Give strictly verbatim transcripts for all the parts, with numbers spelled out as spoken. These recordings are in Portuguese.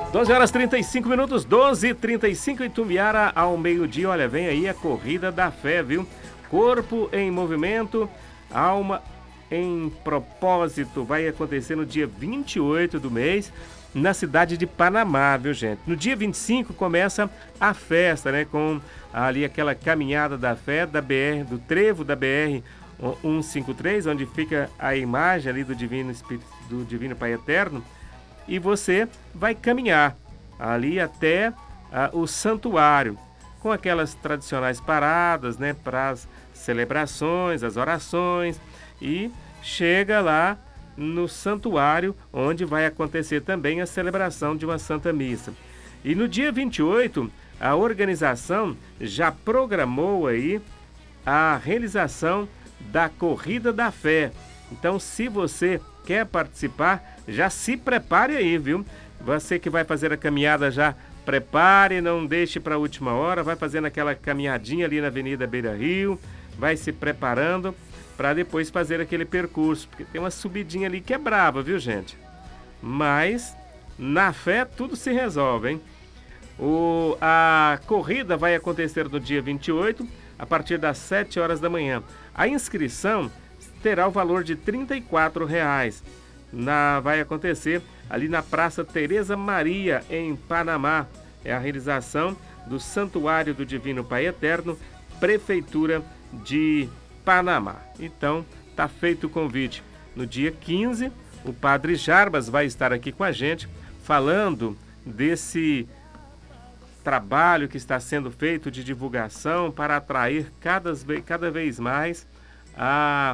doze horas e trinta e cinco minutos, doze e trinta e cinco em Tumbiara ao meio-dia. Olha, vem aí a Corrida da Fé, viu? Corpo em movimento, alma em propósito. Vai acontecer no dia vinte e oito do mês, na cidade de Panamá, viu, gente? No dia vinte e cinco começa a festa, né? Com ali aquela caminhada da fé da B R, do trevo da B R cento e cinquenta e três, onde fica a imagem ali do Divino Espírito, do Divino Pai Eterno. E você vai caminhar ali até ah, o santuário, com aquelas tradicionais paradas, né, para as celebrações, as orações, e chega lá no santuário, onde vai acontecer também a celebração de uma Santa Missa. E no dia vinte e oito, a organização já programou aí a realização da Corrida da Fé. Então, se você quer participar, já se prepare aí, viu? Você que vai fazer a caminhada, já prepare, não deixe para a última hora, vai fazendo aquela caminhadinha ali na Avenida Beira Rio, vai se preparando para depois fazer aquele percurso, porque tem uma subidinha ali que é brava, viu, gente? Mas na fé tudo se resolve, hein? O, a corrida vai acontecer no dia vinte e oito, a partir das sete horas da manhã. A inscrição terá o valor de trinta e quatro reais. Na, vai acontecer ali na Praça Tereza Maria, em Panamá. É a realização do Santuário do Divino Pai Eterno, Prefeitura de Panamá. Então, tá feito o convite. No dia quinze, o Padre Jarbas vai estar aqui com a gente, falando desse trabalho que está sendo feito de divulgação para atrair cada, cada vez mais a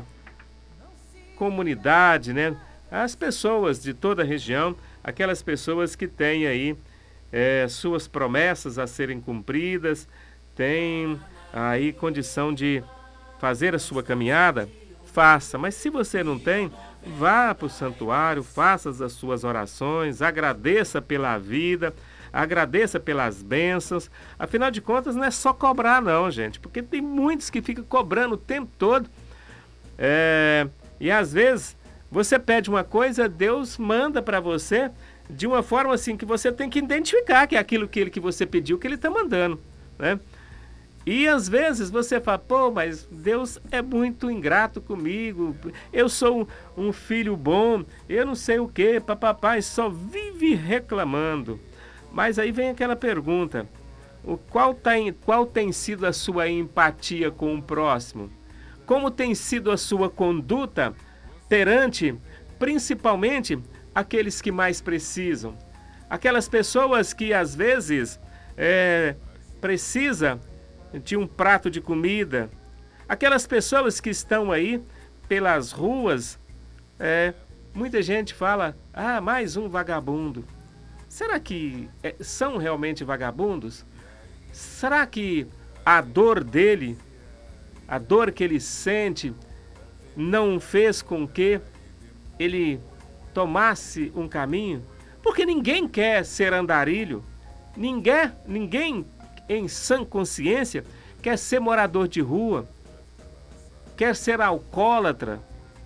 comunidade, né? As pessoas de toda a região, aquelas pessoas que têm aí é, suas promessas a serem cumpridas, têm aí condição de fazer a sua caminhada, faça. Mas se você não tem, vá para o santuário, faça as suas orações, agradeça pela vida, agradeça pelas bênçãos. Afinal de contas, não é só cobrar não, gente, porque tem muitos que ficam cobrando o tempo todo. É, e às vezes você pede uma coisa, Deus manda para você de uma forma assim que você tem que identificar que é aquilo que, ele, que você pediu que ele está mandando, né? E às vezes você fala, pô, mas Deus é muito ingrato comigo, eu sou um, um filho bom, eu não sei o que, papapá, só vive reclamando. Mas aí vem aquela pergunta, o qual, tá, qual tem sido a sua empatia com o próximo? Como tem sido a sua conduta perante, principalmente, aqueles que mais precisam? Aquelas pessoas que, às vezes, é, precisa de um prato de comida. Aquelas pessoas que estão aí pelas ruas, é, muita gente fala, ah, mais um vagabundo. Será que é, são realmente vagabundos? Será que a dor dele, a dor que ele sente, não fez com que ele tomasse um caminho? Porque ninguém quer ser andarilho, ninguém, ninguém em sã consciência quer ser morador de rua, quer ser alcoólatra.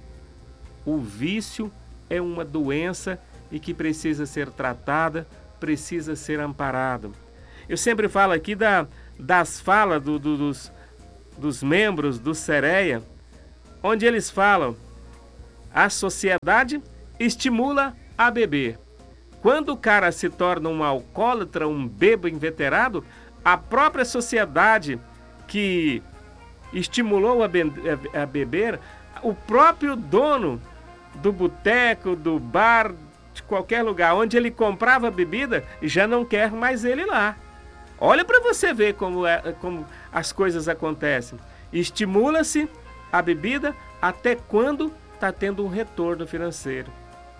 O vício é uma doença e que precisa ser tratada, precisa ser amparado. Eu sempre falo aqui da, das falas do, do, dos, dos membros do Sereia, onde eles falam, a sociedade estimula a beber. Quando o cara se torna um alcoólatra, um bêbado inveterado, a própria sociedade que estimulou a, be a beber, o próprio dono do boteco, do bar, de qualquer lugar onde ele comprava bebida, já não quer mais ele lá. Olha para você ver como, é, como as coisas acontecem. Estimula-se a bebida até quando está tendo um retorno financeiro.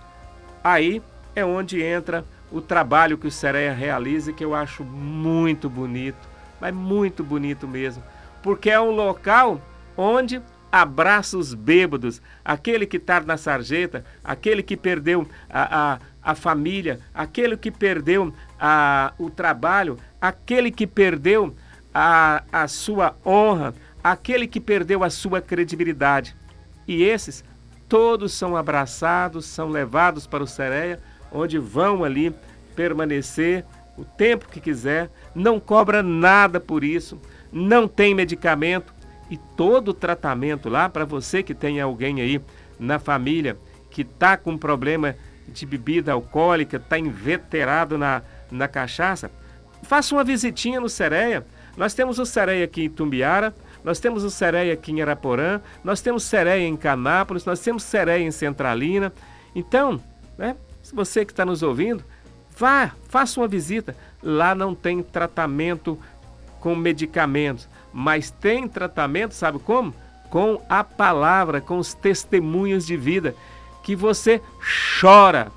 Aí é onde entra o trabalho que o Sereia realiza, que eu acho muito bonito, mas muito bonito mesmo, porque é um local onde abraça os bêbados, aquele que está na sarjeta, aquele que perdeu a, a, a família, aquele que perdeu a, o trabalho, aquele que perdeu a, a sua honra, aquele que perdeu a sua credibilidade. E esses todos são abraçados, são levados para o Sereia, onde vão ali permanecer o tempo que quiser, não cobra nada por isso, não tem medicamento e todo o tratamento lá para você que tem alguém aí na família que está com problema de bebida alcoólica, está inveterado na, na cachaça, faça uma visitinha no Sereia. Nós temos o Sereia aqui em Tumbiara, nós temos o Sereia aqui em Araporã, nós temos Sereia em Canápolis, nós temos Sereia em Centralina. Então, né, se você que está nos ouvindo, vá, faça uma visita. Lá não tem tratamento com medicamentos, mas tem tratamento, sabe como? Com a palavra, com os testemunhos de vida, que você chora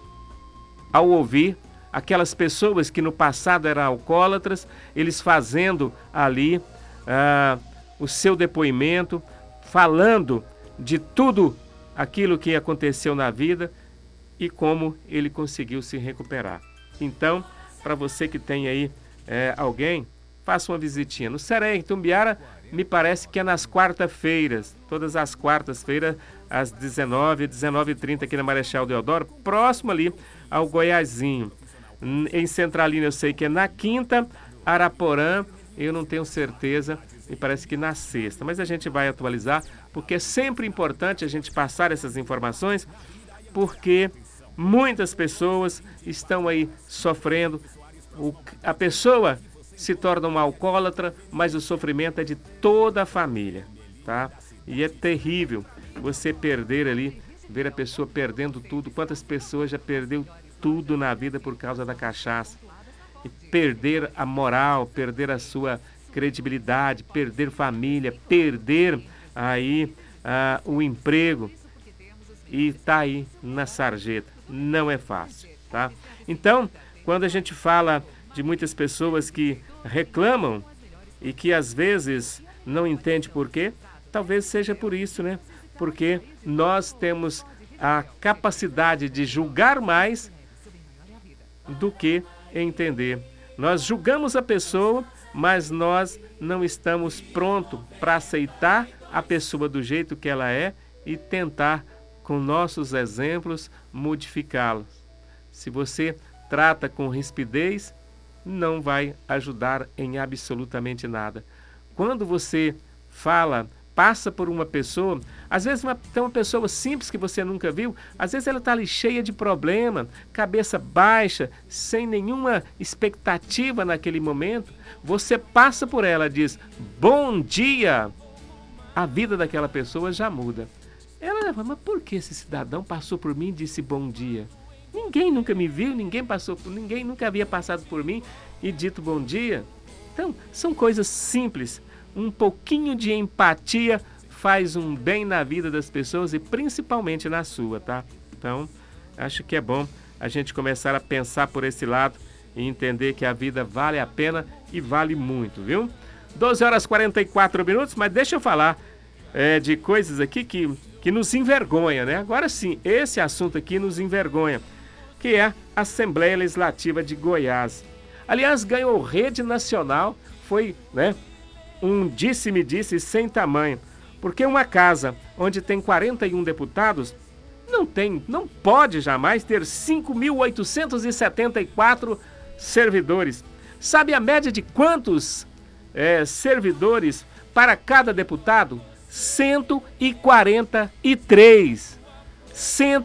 ao ouvir aquelas pessoas que no passado eram alcoólatras, eles fazendo ali ah, o seu depoimento, falando de tudo aquilo que aconteceu na vida e como ele conseguiu se recuperar. Então, para você que tem aí é, alguém, faça uma visitinha. No Sereia, em Tumbiara, me parece que é nas quartas-feiras, todas as quartas-feiras, às dezenove, dezenove e trinta, aqui na Marechal Deodoro, próximo ali ao Goiazinho. Em Centralina eu sei que é na quinta, Araporã, eu não tenho certeza, me parece que na sexta. Mas a gente vai atualizar, porque é sempre importante a gente passar essas informações, porque muitas pessoas estão aí sofrendo. O, a pessoa se torna uma alcoólatra, mas o sofrimento é de toda a família, tá? E é terrível você perder ali, ver a pessoa perdendo tudo. Quantas pessoas já perdeu tudo na vida por causa da cachaça? E perder a moral, perder a sua credibilidade, perder família, perder aí ah, o emprego e tá aí na sarjeta. Não é fácil, tá? Então, quando a gente fala de muitas pessoas que reclamam e que às vezes não entende por quê, talvez seja por isso, né? Porque nós temos a capacidade de julgar mais do que entender. Nós julgamos a pessoa, mas nós não estamos prontos para aceitar a pessoa do jeito que ela é e tentar, com nossos exemplos, modificá-los. Se você trata com rispidez, não vai ajudar em absolutamente nada. Quando você fala, passa por uma pessoa, às vezes uma, tem uma pessoa simples que você nunca viu, às vezes ela está ali cheia de problema, cabeça baixa, sem nenhuma expectativa naquele momento, você passa por ela, diz, bom dia, a vida daquela pessoa já muda. Ela fala, mas por que esse cidadão passou por mim e disse bom dia? Ninguém nunca me viu, ninguém passou por, ninguém nunca havia passado por mim e dito bom dia. Então, são coisas simples. Um pouquinho de empatia faz um bem na vida das pessoas e principalmente na sua, tá? Então, acho que é bom a gente começar a pensar por esse lado e entender que a vida vale a pena e vale muito, viu? doze horas e quarenta e quatro minutos, mas deixa eu falar é, de coisas aqui que, que nos envergonha, né? Agora sim, esse assunto aqui nos envergonha, que é a Assembleia Legislativa de Goiás. Aliás, ganhou rede nacional, foi, né, um disse-me-disse sem tamanho, porque uma casa onde tem quarenta e um deputados não tem, não pode jamais ter cinco mil oitocentos e setenta e quatro servidores. Sabe a média de quantos é, servidores para cada deputado? cento e quarenta e três.